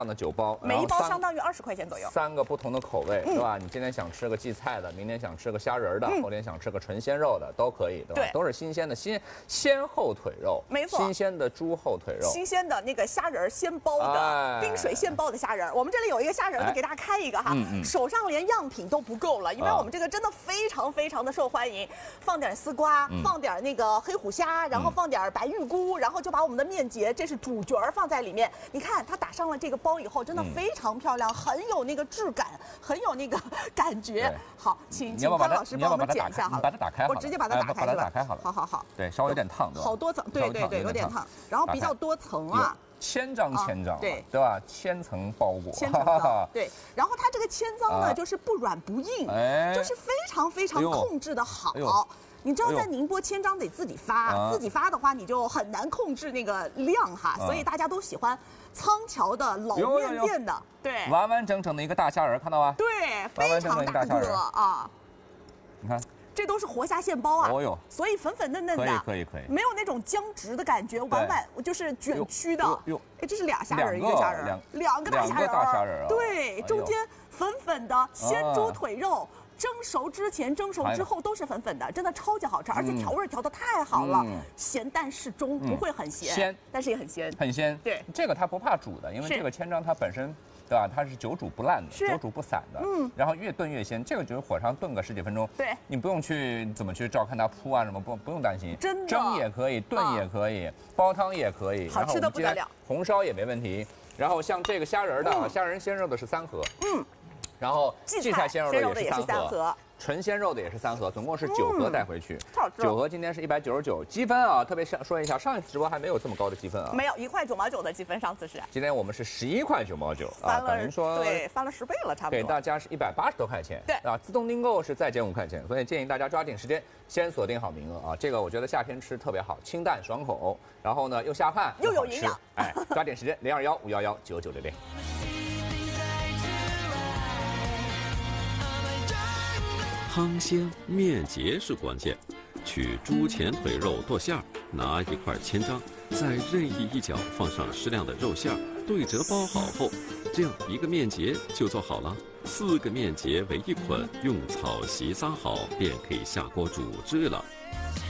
的9包， 每一包相当于20块钱左右。 3个不同的口味，对吧？你今天想吃个荠菜的，明天想吃个虾仁的，后天想吃个纯鲜肉的，都可以，对吧？都是新鲜的鲜后腿肉， 没错， 新鲜的猪后腿肉， 新鲜的那个虾仁现包的，冰水现包的虾仁。我们这里有一个虾仁的，给大家开一个哈，手上连样品都不够了，因为我们这个真的非常非常的受欢迎。放点丝瓜，放点那个黑虎虾，然后放点白玉菇，然后就把我们的面结，这是主角放在里面。你看它打上了这个包以后，真的非常漂亮，很有那个质感，很有那个感觉。好，请潘老师帮我们剪一下好了， 把它打开， 我直接把它打开是吧？ 打开好了。好。对，稍微有点烫， 好多层，对，有点烫，然后比较多层啊。 千张，对吧？千层包裹， 千层脏，对。然后它这个千脏呢，就是不软不硬，就是非常非常控制的好。你知道在宁波千张得自己发，自己发的话你就很难控制那个量哈，所以大家都喜欢仓桥的老面店的，对， 完完整整的一个大虾仁，看到吧？ 对，非常大个啊！ 你看。 这都是活虾现包啊！ 哦哟， 所以粉粉嫩嫩的， 可以， 没有那种僵直的感觉，完就是卷曲的。哎，这是俩虾仁，一个虾仁，两个大虾仁，对，中间粉粉的鲜猪腿肉，蒸熟之前、蒸熟之后都是粉粉的，真的超级好吃，而且调味调得太好了，咸淡适中，不会很咸，但是也很鲜， 很鲜。 对， 这个它不怕煮的，因为这个千张它本身。对吧？它是久煮不烂的，久煮不散的。然后越炖越鲜。这个就是火上炖个10几分钟。 对， 你不用去怎么去照看它铺啊什么，不用担心。 真的， 蒸也可以，炖也可以，煲汤也可以， 好吃的不得了。 红烧也没问题。然后像这个虾仁的，虾仁鲜肉的是3盒。然后荠菜鲜肉的也是3盒。纯鲜肉的也是3盒，总共是9盒带回去。9盒今天是199，积分啊，特别说一下，上一次直播还没有这么高的积分啊， 没有1块9毛9的积分，上次是。 今天我们是11块9毛9啊，等于说对，翻了10倍了，差不多。 给大家是180多块钱， 对啊，自动订购是再减5块钱，所以建议大家抓紧时间，先锁定好名额啊。这个我觉得夏天吃特别好，清淡爽口，然后呢又下饭又有营养， 哎，抓紧时间，021-511-9960。 汤鲜面结是关键，取猪前腿肉剁馅儿，拿一块千张，在任意一角放上适量的肉馅儿，对折包好后，这样一个面结就做好了。4个面结为一捆，用草席撒好，便可以下锅煮制了。